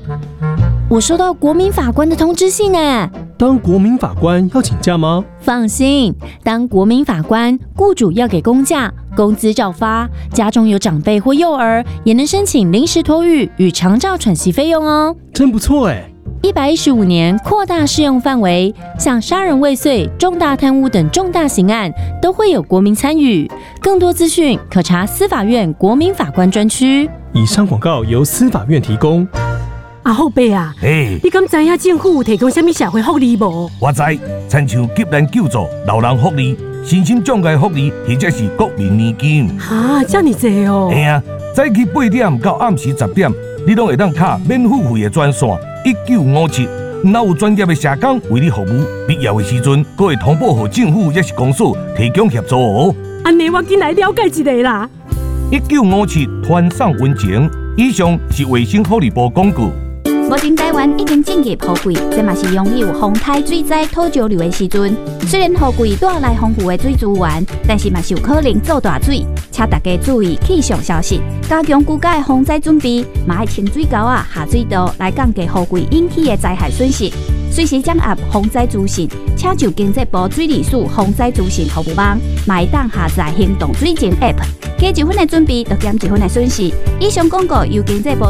我收到国民法官的通知信呢。 当国民法官要请假吗？ 放心，当国民法官，雇主要给公假，工资照发。家中有长辈或幼儿，也能申请临时托育与长照喘息费用哦。 真不错哎 ！115年扩大适用范围，像杀人未遂、重大贪污等重大刑案，都会有国民参与。更多资讯可查司法院国民法官专区。 以上广告由司法院提供。 阿后伯啊，你敢知影政府有提供什么社会福利无？ 我知，亲像急难救助、老人福利、身心障碍福利，或者是国民年金。 哈，这么多哦！ 嘿啊，早起8点到暗时10点，你拢会当卡免付费的专线1957，若有专业的社工为你服务，必要的时阵，阁会通报给政府也是公所提供协助哦。 安尼我紧来了解一下啦。 1957团上温情，以上是卫生福利部广告。 目前台湾已经进入雨季，这嘛是拥有风台水灾土石流的时阵。虽然雨季带来丰富的水资源，但是嘛是有可能做大水，请大家注意气象消息，加强居家的防灾准备，嘛要清水沟下水道来降低雨季引起的灾害损失。随时掌握防灾资讯，请就经济部水利署防灾资讯服务网，嘛会当下载行动水情 App， 加1分的准备，就减1分的损失。以上广告由经济部